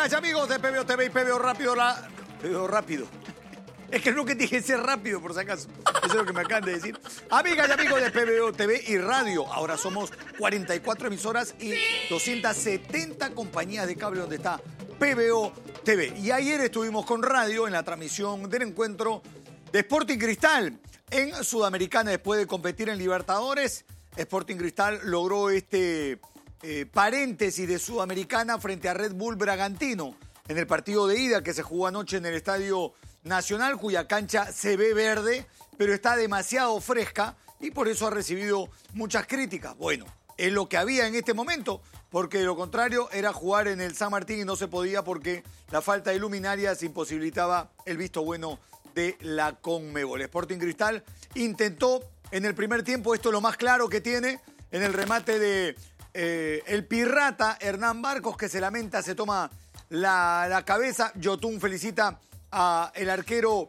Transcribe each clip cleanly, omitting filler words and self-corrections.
Amigas y amigos de PBO TV y PBO Rápido, PBO Rápido. Es que no que dije ser rápido, por si acaso. Eso es lo que me acaban de decir. Amigas y amigos de PBO TV y Radio. Ahora somos 44 emisoras y 270 compañías de cable donde está PBO TV. Y ayer estuvimos con Radio en la transmisión del encuentro de Sporting Cristal en Sudamericana. Después de competir en Libertadores, Sporting Cristal logró este paréntesis de Sudamericana frente a Red Bull Bragantino en el partido de ida que se jugó anoche en el Estadio Nacional, cuya cancha se ve verde, pero está demasiado fresca y por eso ha recibido muchas críticas. Bueno, es lo que había en este momento, porque de lo contrario era jugar en el San Martín y no se podía porque la falta de luminarias imposibilitaba el visto bueno de la Conmebol. Sporting Cristal intentó en el primer tiempo, esto es lo más claro que tiene, en el remate de el pirrata Hernán Barcos, que se lamenta, se toma la cabeza. Yotun felicita al arquero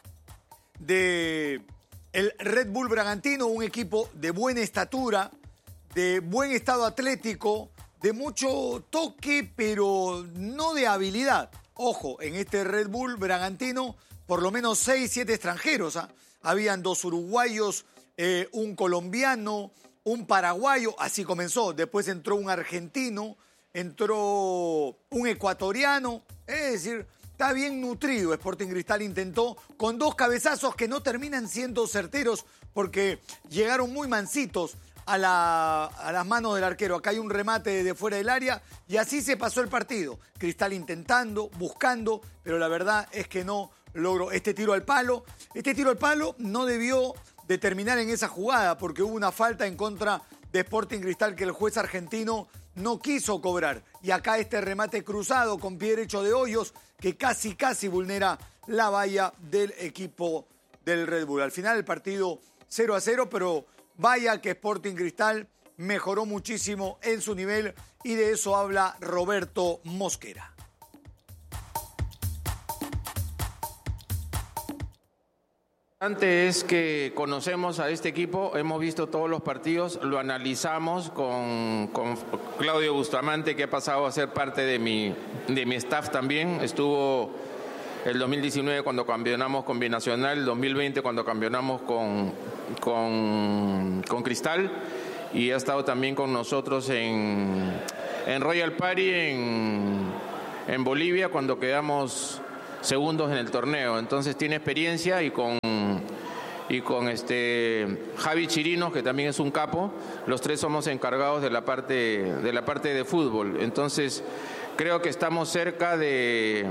de el Red Bull Bragantino, un equipo de buena estatura, de buen estado atlético, de mucho toque, pero no de habilidad. Ojo, en este Red Bull Bragantino, por lo menos 6, 7 extranjeros. Habían 2 uruguayos, un colombiano, un paraguayo, así comenzó. Después entró un argentino, entró un ecuatoriano. Es decir, está bien nutrido. Sporting Cristal intentó con 2 cabezazos que no terminan siendo certeros porque llegaron muy mansitos a las manos del arquero. Acá hay un remate de fuera del área y así se pasó el partido. Cristal intentando, buscando, pero la verdad es que no logró. Este tiro al palo no debió de terminar en esa jugada porque hubo una falta en contra de Sporting Cristal que el juez argentino no quiso cobrar. Y acá este remate cruzado con pie derecho de Hoyos que casi vulnera la valla del equipo del Red Bull. Al final el partido 0-0, pero vaya que Sporting Cristal mejoró muchísimo en su nivel y de eso habla Roberto Mosquera. Antes es que conocemos a este equipo, hemos visto todos los partidos, lo analizamos con Claudio Bustamante, que ha pasado a ser parte de mi staff también. Estuvo el 2019 cuando campeonamos con Binacional, el 2020 cuando campeonamos con Cristal, y ha estado también con nosotros en Royal Party en Bolivia cuando quedamos segundos en el torneo. Entonces tiene experiencia y con Javi Chirinos, que también es un capo. Los tres somos encargados de la parte de fútbol. Entonces creo que estamos cerca de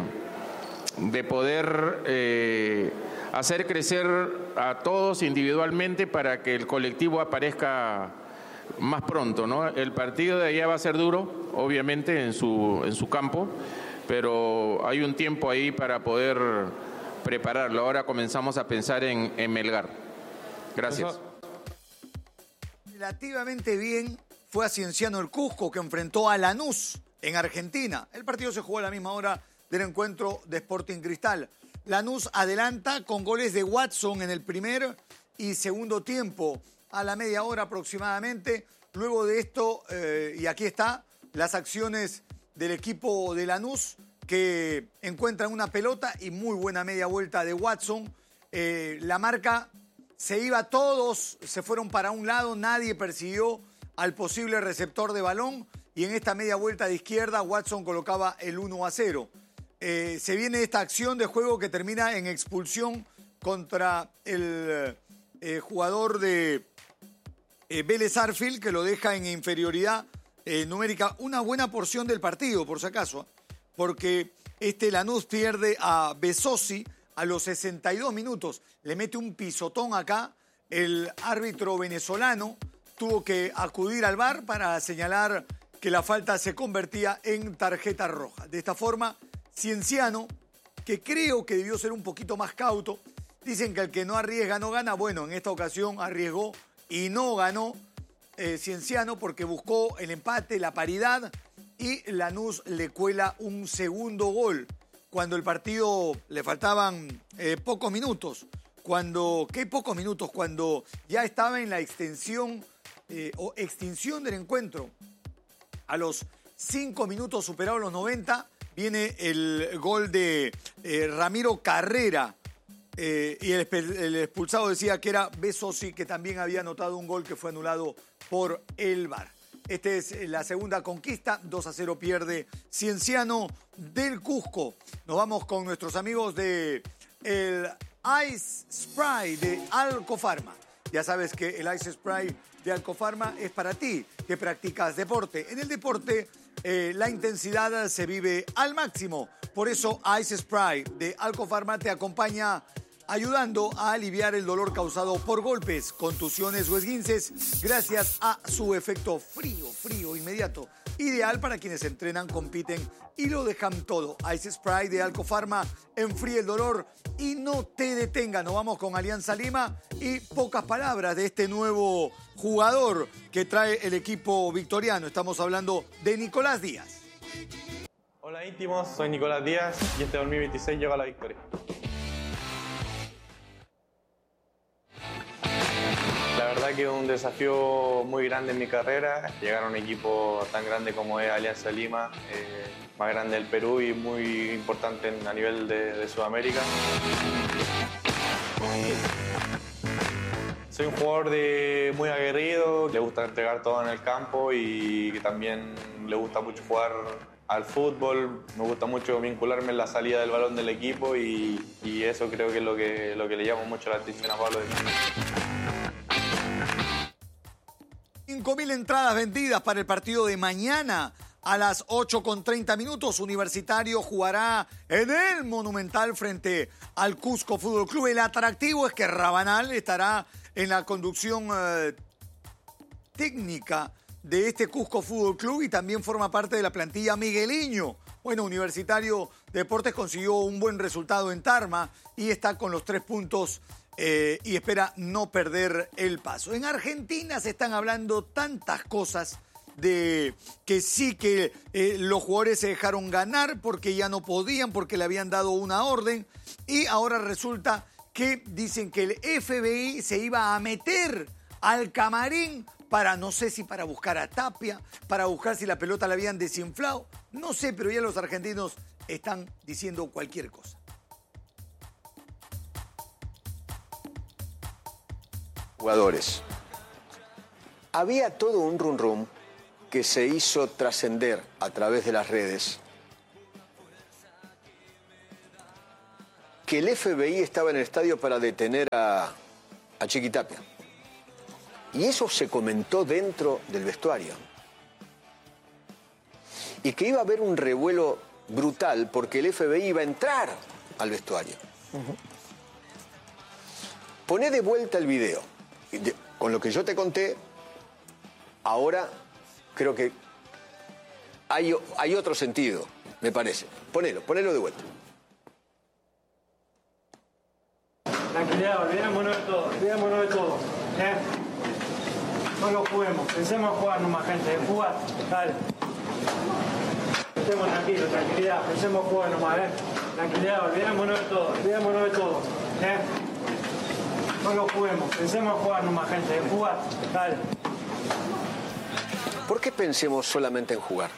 poder hacer crecer a todos individualmente para que el colectivo aparezca más pronto, ¿no? El partido de allá va a ser duro, obviamente, en su campo, pero hay un tiempo ahí para poder prepararlo. Ahora comenzamos a pensar en Melgar. Gracias. Relativamente bien fue a Cienciano el Cusco, que enfrentó a Lanús en Argentina. El partido se jugó a la misma hora del encuentro de Sporting Cristal. Lanús adelanta con goles de Watson en el primer y segundo tiempo, a la media hora aproximadamente. Luego de esto, y aquí está, las acciones del equipo de Lanús, que encuentran una pelota y muy buena media vuelta de Watson. La marca se iba, todos se fueron para un lado, nadie persiguió al posible receptor de balón y en esta media vuelta de izquierda Watson colocaba el 1-0. Se viene esta acción de juego que termina en expulsión contra el jugador de Vélez Sarsfield, que lo deja en inferioridad numérica una buena porción del partido, por si acaso, porque Lanús pierde a Besosi a los 62 minutos. Le mete un pisotón acá. El árbitro venezolano tuvo que acudir al VAR para señalar que la falta se convertía en tarjeta roja. De esta forma, Cienciano, que creo que debió ser un poquito más cauto, dicen que el que no arriesga no gana. Bueno, en esta ocasión arriesgó y no ganó Cienciano porque buscó el empate, la paridad, y Lanús le cuela un segundo gol cuando el partido le faltaban pocos minutos. ¿Qué pocos minutos? Cuando ya estaba en la extinción del encuentro. A los 5 minutos superados los 90, viene el gol de Ramiro Carrera. Y el expulsado decía que era Besosi, que también había anotado un gol que fue anulado por el VAR. Esta es la segunda conquista, 2-0 pierde Cienciano del Cusco. Nos vamos con nuestros amigos de el Ice Spray de Alcofarma. Ya sabes que el Ice Spray de Alcofarma es para ti, que practicas deporte. En el deporte, la intensidad se vive al máximo. Por eso, Ice Spray de Alcofarma te acompaña ayudando a aliviar el dolor causado por golpes, contusiones o esguinces, gracias a su efecto frío, inmediato. Ideal para quienes entrenan, compiten y lo dejan todo. Ice Spray de Alcofarma enfría el dolor y no te detenga. Nos vamos con Alianza Lima y pocas palabras de este nuevo jugador que trae el equipo victoriano. Estamos hablando de Nicolás Díaz. Hola íntimos, soy Nicolás Díaz y este 2026 llega a la victoria. La verdad que es un desafío muy grande en mi carrera, llegar a un equipo tan grande como es Alianza Lima, más grande del Perú y muy importante a nivel de Sudamérica. Soy un jugador muy aguerrido, le gusta entregar todo en el campo y que también le gusta mucho jugar al fútbol. Me gusta mucho vincularme en la salida del balón del equipo y eso creo que es lo que le llama mucho la atención a Pablo. 5.000 entradas vendidas para el partido de mañana a las 8:30. Universitario jugará en el Monumental frente al Cusco Fútbol Club. El atractivo es que Rabanal estará en la conducción técnica de este Cusco Fútbol Club y también forma parte de la plantilla Migueliño. Bueno, Universitario Deportes consiguió un buen resultado en Tarma y está con los 3 puntos y espera no perder el paso. En Argentina se están hablando tantas cosas de que sí que los jugadores se dejaron ganar porque ya no podían, porque le habían dado una orden y ahora resulta que dicen que el FBI se iba a meter al camarín para, no sé si para buscar a Tapia, para buscar si la pelota la habían desinflado, no sé, pero ya los argentinos están diciendo cualquier cosa. Jugadores. Había todo un rum que se hizo trascender a través de las redes, que el FBI estaba en el estadio para detener a Chiqui Tapia. Y eso se comentó dentro del vestuario. Y que iba a haber un revuelo brutal porque el FBI iba a entrar al vestuario. Poné de vuelta el video. Con lo que yo te conté, ahora creo que hay otro sentido, me parece. Ponelo de vuelta. Tranquilidad, olvidémonos de todo. No lo juguemos, pensemos en jugar nomás, gente, en jugar, dale. Estemos tranquilos, tranquilidad, pensemos en jugar nomás, Tranquilidad, olvidémonos de todo, No lo juguemos, pensemos en jugar nomás, gente, en jugar, dale. ¿Por qué pensemos solamente en jugar?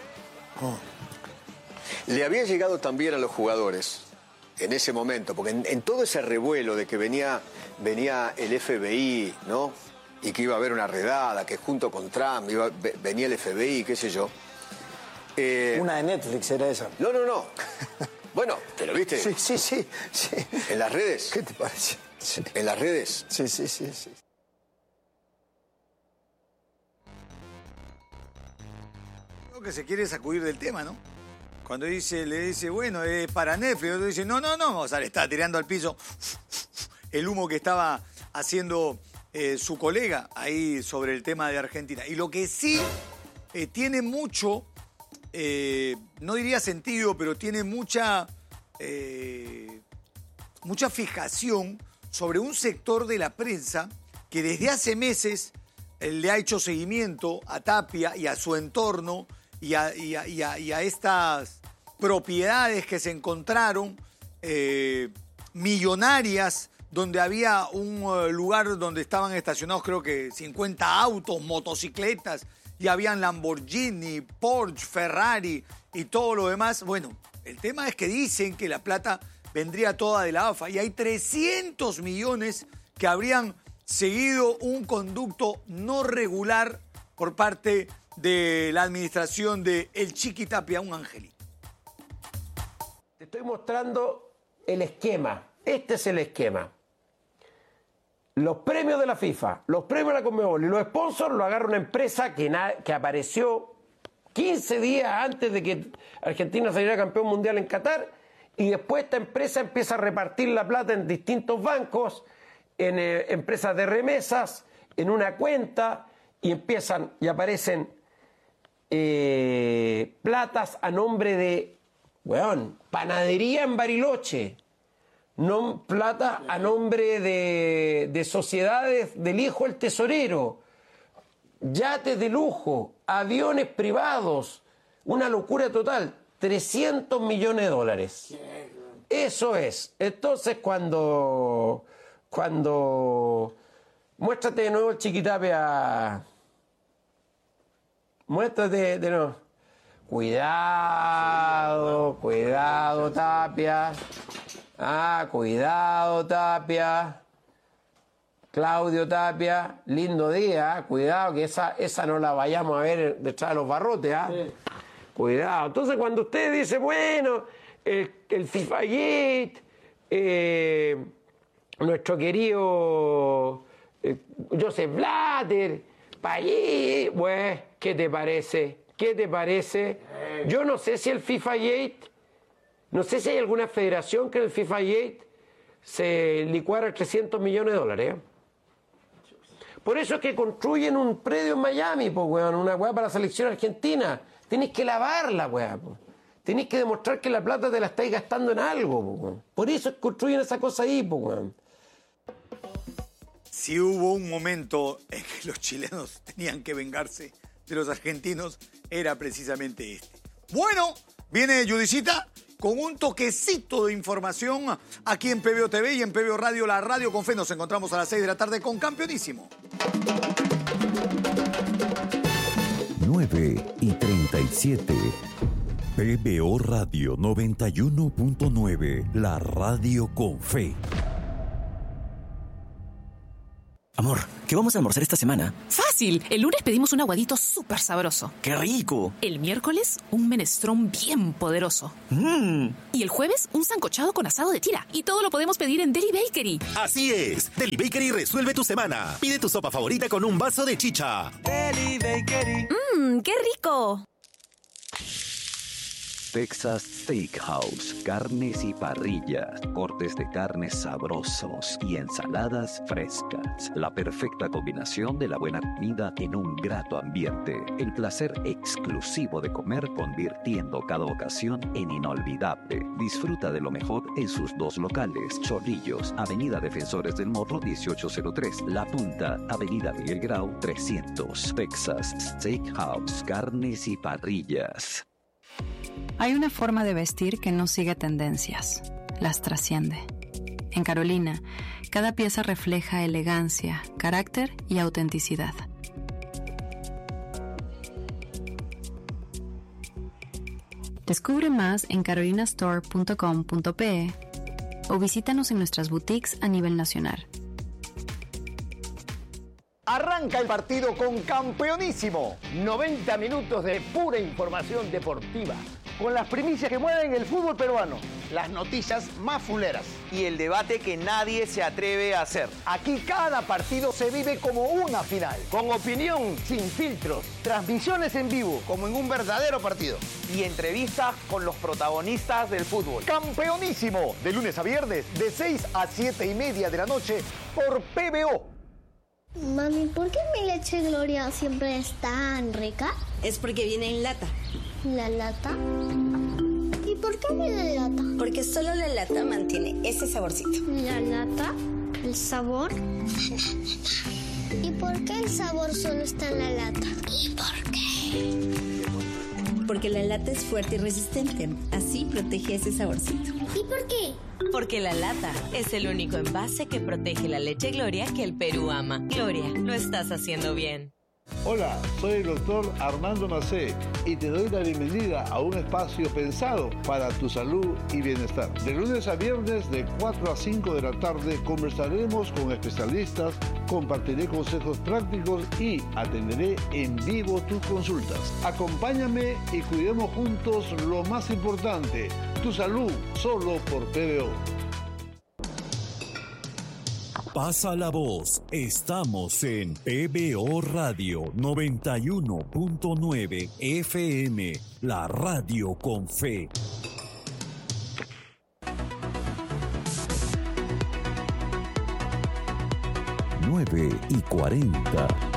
Le había llegado también a los jugadores en ese momento, porque en todo ese revuelo de que venía el FBI, ¿no? Y que iba a haber una redada, que junto con Trump venía el FBI, qué sé yo. Una de Netflix era esa. No. Bueno, ¿te lo viste? Sí. ¿En las redes? ¿Qué te parece? Sí. ¿En las redes? Sí. Creo que se quiere sacudir del tema, ¿no? Cuando le dice, bueno, es para Netflix, otro dice, no, o sea, le está tirando al piso el humo que estaba haciendo su colega ahí sobre el tema de Argentina. Y lo que sí tiene mucho, no diría sentido, pero tiene mucha fijación sobre un sector de la prensa que desde hace meses le ha hecho seguimiento a Tapia y a su entorno y a estas propiedades que se encontraron millonarias, donde había un lugar donde estaban estacionados creo que 50 autos, motocicletas, y habían Lamborghini, Porsche, Ferrari y todo lo demás. Bueno, el tema es que dicen que la plata vendría toda de la AFA y hay 300 millones que habrían seguido un conducto no regular por parte de la administración de El Chiqui Tapia, un angelito. Te estoy mostrando el esquema. Este es el esquema. Los premios de la FIFA, los premios de la Conmebol y los sponsors lo agarra una empresa que apareció 15 días antes de que Argentina saliera campeón mundial en Qatar, y después esta empresa empieza a repartir la plata en distintos bancos, en empresas de remesas, en una cuenta, y aparecen platas a nombre de, panadería en Bariloche, no, plata a nombre de sociedades del hijo del tesorero, yates de lujo, aviones privados, una locura total, 300 millones de dólares. Eso es. Entonces cuando muéstrate de nuevo el Chiqui Tapia, muéstrate de nuevo. Cuidado, Tapia. Cuidado, Tapia. Claudio Tapia, lindo día, cuidado que esa no la vayamos a ver detrás de los barrotes, Sí. Cuidado. Entonces cuando usted dice, bueno, el FIFA Gate, nuestro querido Joseph Blatter, pues, ¿qué te parece? Yo no sé si el FIFA Gate, no sé si hay alguna federación que en el FIFA Gate se licuara 300 millones de dólares. Por eso es que construyen un predio en Miami, una weá para la selección argentina. Tenéis que lavarla, weá. Tenéis que demostrar que la plata te la estáis gastando en algo. Por eso construyen esa cosa ahí. Si hubo un momento en que los chilenos tenían que vengarse de los argentinos, era precisamente este. Bueno, viene Judicita con un toquecito de información aquí en PBO TV y en PBO Radio, la radio con fe. Nos encontramos a las 6 de la tarde con Campeonísimo. 9:37. PBO Radio 91.9, la radio con fe. Amor, ¿qué vamos a almorzar esta semana? ¡Fácil! El lunes pedimos un aguadito súper sabroso. ¡Qué rico! El miércoles, un menestrón bien poderoso. Y el jueves, un sancochado con asado de tira. Y todo lo podemos pedir en Deli Bakery. Así es. Deli Bakery resuelve tu semana. Pide tu sopa favorita con un vaso de chicha. Deli Bakery. ¡Qué rico! Texas Steakhouse, carnes y parrillas, cortes de carnes sabrosos y ensaladas frescas. La perfecta combinación de la buena comida en un grato ambiente. El placer exclusivo de comer convirtiendo cada ocasión en inolvidable. Disfruta de lo mejor en sus dos locales. Chorrillos, Avenida Defensores del Morro 1803. La Punta, Avenida Miguel Grau 300. Texas Steakhouse, carnes y parrillas. Hay una forma de vestir que no sigue tendencias, las trasciende. En Carolina, cada pieza refleja elegancia, carácter y autenticidad. Descubre más en carolinastore.com.pe o visítanos en nuestras boutiques a nivel nacional. Arranca el partido con Campeonísimo. 90 minutos de pura información deportiva. Con las primicias que mueven el fútbol peruano. Las noticias más fuleras. Y el debate que nadie se atreve a hacer. Aquí cada partido se vive como una final. Con opinión, sin filtros. Transmisiones en vivo. Como en un verdadero partido. Y entrevistas con los protagonistas del fútbol. Campeonísimo. De lunes a viernes, de 6 a 7:30 de la noche por PBO. Mami, ¿por qué mi leche Gloria siempre es tan rica? Es porque viene en lata. ¿La lata? ¿Y por qué viene en lata? Porque solo la lata mantiene ese saborcito. ¿La lata? ¿El sabor? ¿Y por qué el sabor solo está en la lata? ¿Y por qué? Porque la lata es fuerte y resistente. Así protege ese saborcito. ¿Y por qué? Porque la lata es el único envase que protege la leche Gloria que el Perú ama. Gloria, lo estás haciendo bien. Hola, soy el doctor Armando Macé y te doy la bienvenida a un espacio pensado para tu salud y bienestar. De lunes a viernes de 4 a 5 de la tarde conversaremos con especialistas, compartiré consejos prácticos y atenderé en vivo tus consultas. Acompáñame y cuidemos juntos lo más importante, tu salud, solo por PBO. Pasa la voz, estamos en PBO Radio 91.9 FM, la radio con fe. 9:40.